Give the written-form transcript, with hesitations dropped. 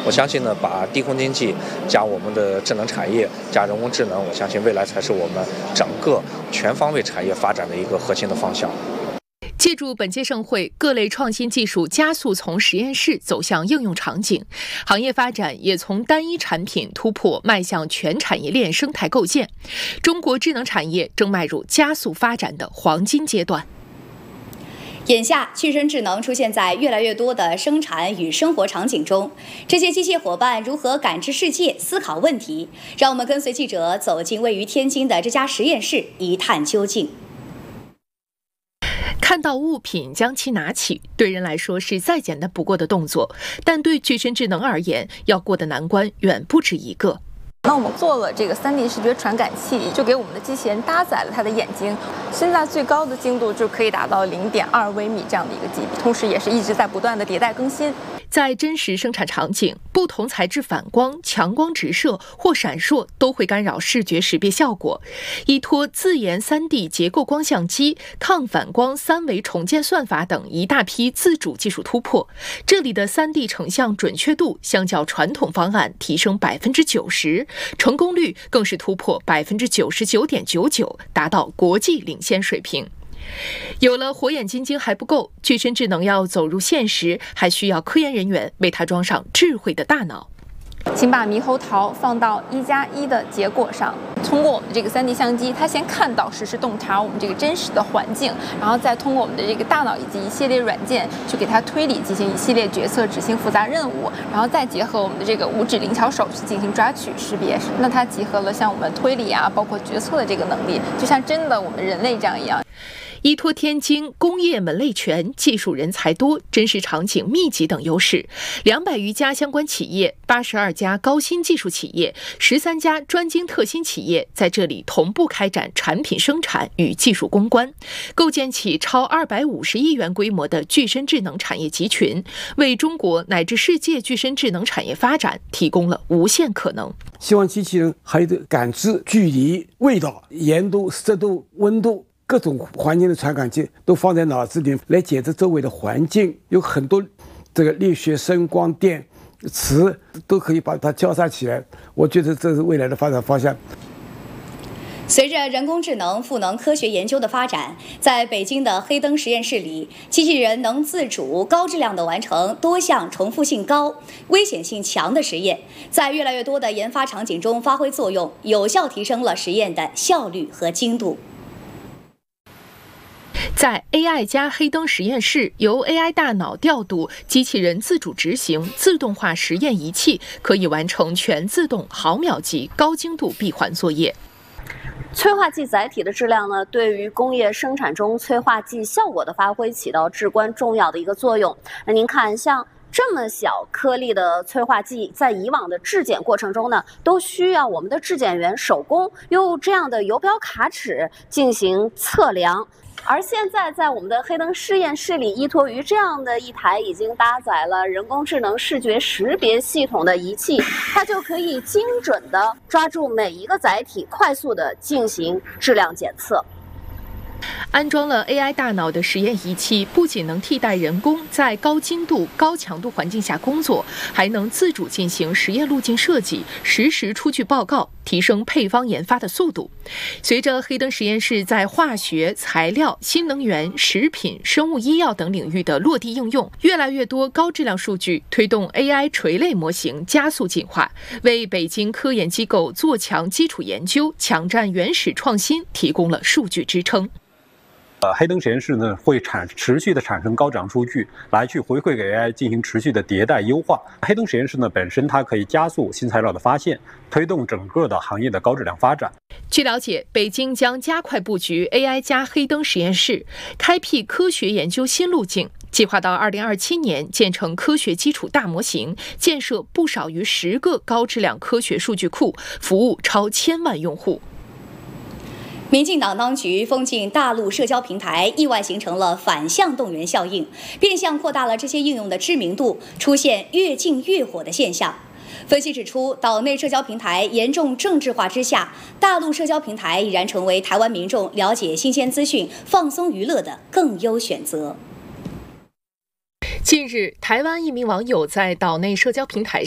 我相信呢，把低空经济加我们的智能产业加人工智能，我相信未来才是我们整个全方位产业发展的一个核心的方向。 借助本届盛会，各类创新技术加速从实验室走向应用场景，行业发展也从单一产品突破迈向全产业链生态构建。中国智能产业正迈入加速发展的黄金阶段。 眼下，具身智能出现在越来越多的生产与生活场景中。这些机械伙伴如何感知世界、思考问题？让我们跟随记者走进位于天津的这家实验室，一探究竟。 看到物品将其拿起，对人来说是再简单不过的动作，但对具身智能而言，要过的难关远不止一个。 那我们做了这个3D 视觉传感器，就给我们的机器人搭载了它的眼睛，现在最高的精度就可以达到0.2微米这样的一个级别，同时也是一直在不断的迭代更新。 在真实生产场景，不同材质反光、强光直射或闪烁都会干扰视觉识别效果。依托自研 3D 结构光像机、抗反光3维重建算法等一大批自主技术突破，这里的 3D 成像准确度相较传统方案提升90%，成功率更是突破99.99%，达到国际领先水平。有了火眼金睛还不够，具身智能要走入现实，还需要科研人员为它装上智慧的大脑。 请把猕猴桃放到1+1的结果上，通过我们的这个3D 相机，它先看到实时洞察我们这个真实的环境，然后再通过我们的这个大脑以及一系列软件去给它推理，进行一系列决策，执行复杂任务，然后再结合我们的这个五指灵巧手去进行抓取识别。那它集合了像我们推理啊，包括决策的这个能力，就像真的我们人类这样一样。 依托天津工业门类全、技术人才多、真实场景密集等优势，200余家相关企业、82家高新技术企业、13家专精特新企业在这里同步开展产品生产与技术攻关，构建起超250亿元规模的具身智能产业集群，为中国乃至世界具身智能产业发展提供了无限可能。 希望机器人还有的感知距离、味道、盐度、湿度、温度各种环境的传感器都放在脑子里来检测周围的环境，有很多这个力学、声、光电、磁都可以把它交叉起来。我觉得这是未来的发展方向。 随着人工智能赋能科学研究的发展，在北京的黑灯实验室里，机器人能自主、高质量地完成多项重复性高、危险性强的实验，在越来越多的研发场景中发挥作用，有效提升了实验的效率和精度。 在 AI 加黑灯实验室，由 AI 大脑调度，机器人自主执行，自动化实验仪器可以完成全自动、毫秒级、高精度闭环作业。 催化剂载体的质量呢，对于工业生产中催化剂效果的发挥起到至关重要的一个作用。那您看，像这么小颗粒的催化剂，在以往的质检过程中呢，都需要我们的质检员手工用这样的游标卡尺进行测量。而现在在我们的黑灯实验室里，依托于这样的一台已经搭载了人工智能视觉识别系统的仪器，它就可以精准地抓住每一个载体，快速地进行质量检测。 安装了 AI 大脑的实验仪器，不仅能替代人工在高精度、高强度环境下工作，还能自主进行实验路径设计，实时出具报告，提升配方研发的速度。随着黑灯实验室在化学、材料、新能源、食品、生物医药等领域的落地应用，越来越多高质量数据推动 AI 垂类模型加速进化，为北京科研机构做强基础研究、抢占原始创新提供了数据支撑。 黑灯实验室呢会持续的产生高质量数据，来去回馈给 AI 进行持续的迭代优化。黑灯实验室呢本身它可以加速新材料的发现，推动整个的行业的高质量发展。 据了解，北京将加快布局 AI 加黑灯实验室，开辟科学研究新路径。计划到2027年建成科学基础大模型，建设不少于10个高质量科学数据库，服务超1000万用户。 民进党当局封禁大陆社交平台，意外形成了反向动员效应，变相扩大了这些应用的知名度，出现越禁越火的现象。分析指出，岛内社交平台严重政治化之下，大陆社交平台已然成为台湾民众了解新鲜资讯、放松娱乐的更优选择。 近日，台湾一名网友在岛内社交平台